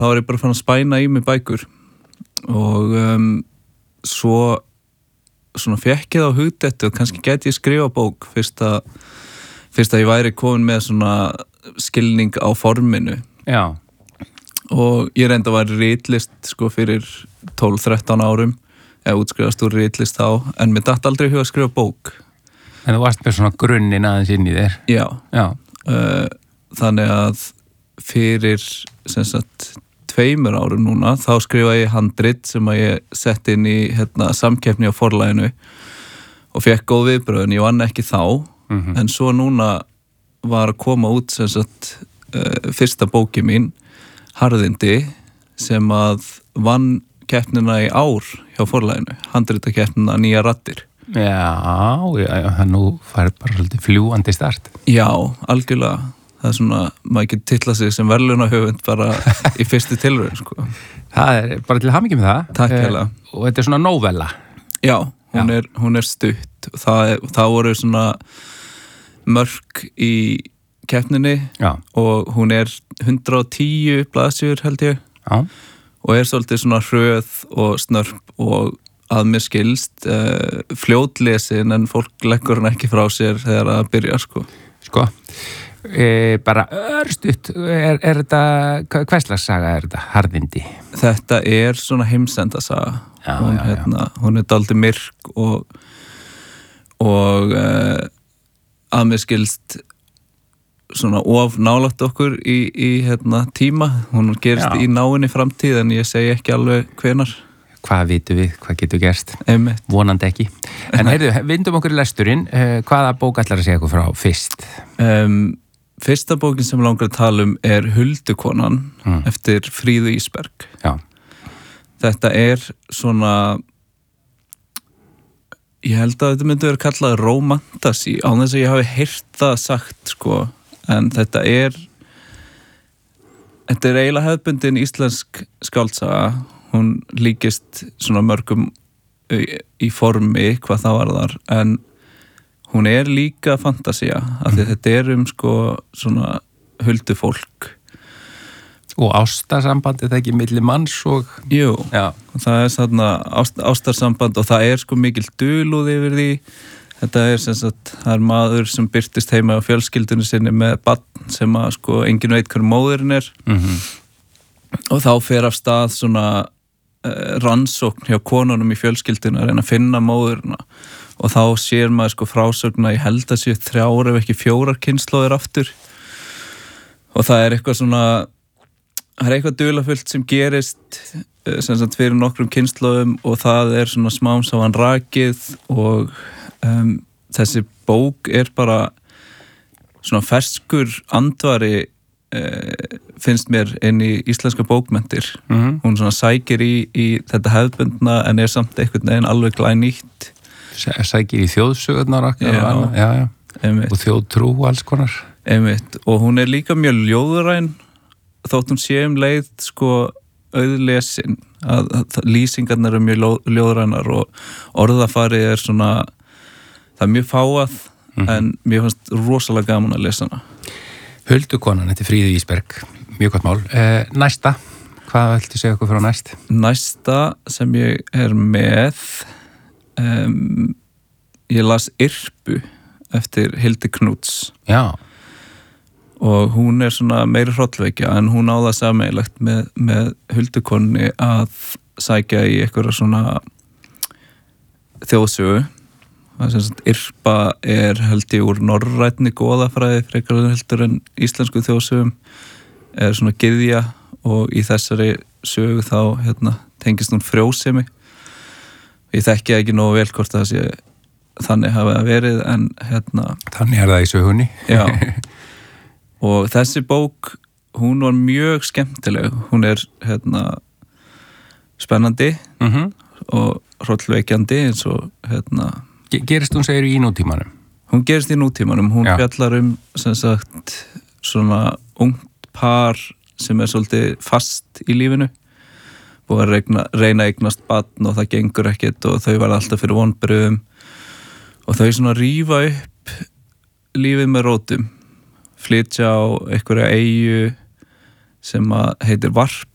þá var ég bara fann að spæna í mig bækur og svo svona fekk ég þá hugdettu og kannski gæti ég skrifa bók fyrst að ég væri komin með svona skilning á forminu. Já. Og ég reynda að væri ritlist sko fyrir 12-13 árum eða útskrifast úr ritlist þá, en mér datt aldrei í hug að skrifa bók. En þú varst með svona grunnin aðeins inn í þér. Já. Já. Þannig að fyrir sem sagt 2 árum núna, þá skrifaði ég handrit sem að ég sett inn í samkeppni á forlaginu og fekk góð viðbröð, en ég vann ekki þá. En svo núna var að koma út sem sagt fyrsta bóki mín, Harðindi, sem að vann keppnina í ár hjá forlaginu, handritakeppnina Nýjar raddir. Já, nú fær bara svolítið fljúandi start. Já, algjörlega. Það er svona, maður ekki titla sig sem verðlaunahöfund bara í fyrstu tilraun, sko. Það er bara til hamingju með það. Takk hérlega. Og þetta er svona novella. Já, hún er stutt. Það voru svona mörk í keppninni. Já. Og hún er 110 blaðsíður held ég. Já. Og er svolítið svona hröð og snörp og að mér skilst fljótlesin, en fólk leggur hann ekki frá sér þegar það byrjar, sko. Sko. Bara örstutt, er þetta hvers slags saga er þetta, Harðindi? Þetta er svona heimsendasaga. Hún er dálítið myrk og að mér skilst svona of nálægt okkur í tíma. Hún gerist í náinni framtíð, en ég segi ekki alveg hvenar. Hvað vitum við, hvað getur gerst? Einmitt. Vonandi ekki. En heyrðu, vindum okkur í lesturinn, hvaða bók ætlar að segja okkur frá fyrst? Fyrsta bókin sem langar að tala um er Huldukonan eftir Fríðu Ísberg. Já. Þetta er svona, ég held að þetta myndi vera kallað romantasi, án þess að ég hafi heyrt það sagt, sko, en þetta er eiginlega hefðbundin íslensk skáldsaga. Hún líkist svona mörgum í formi hvað það varðar, en hún er líka fantasía, af því þetta er sko svona huldufólk. Og ástarsamband, er það ekki milli manns og... Jú, það er svona ástarsamband og það er sko mikil dulúð yfir því. Þetta er sem sagt, það er maður sem birtist heima á fjölskyldunni sinni með barn sem að sko enginn veit hver móðurinn er. Og þá fer af stað svona rannsókn hjá konunum í fjölskyldunni að reyna að finna móðurina. Og þá sér maður sko frásögna, ég held að séu 3 ef ekki 4 kynslóðir aftur. Og það er eitthvað svona, það er eitthvað dularfullt sem gerist sem sagt fyrir nokkrum kynslóðum og það er svona smám saman rakið og þessi bók er bara svona ferskur andvari finnst mér inn í íslenska bókmenntir. Hún svona sækir í þetta hefðbundna en er samt einhvern veginn alveg glænýtt. Sækir í þjóðsögurnar og þjóðtrú og alls konar. Einmitt, og hún er líka mjög ljóðræn þótt hún sé leið sko auðlesin að lýsingarnar eru mjög ljóðrænar og orðafarið er svona, það er mjög fáað en mér fannst rosalega gaman að lesa hana. Huldukonan, þetta er Fríðu Ísberg, mjög gott mál. Næsta, hvað viltu segja okkur frá næst? Næsta sem ég er með, ég las Irpu eftir Hildi Knúts. Já. Og hún er svona meiri hrollvekja en hún á það sameiginlegt með Huldukonni að sækja í einhverja svona þjóðsögu. Irpa er held ég úr norrænni goðafræði frekar heldur en íslensku þjóðsögum, er svona gyðja og í þessari sögu þá tengist hún frjósemi. Ég þekki ekki nógu vel hvort það sé þannig hafi það verið en Þannig er það í sögunni. Já. Og þessi bók, hún var mjög skemmtileg. Hún er spennandi og hrollvekjandi eins og Gerist hún segir í nútímanum? Hún gerist í nútímanum. Hún fjallar sem sagt svona ungt par sem er svolítið fast í lífinu. Búið að reyna að eignast barn og það gengur ekkert og þau verða alltaf fyrir vonbrigðum. Og þau svona rífa upp lífið með rótum. Flytja á einhverja eyju sem heitir Varp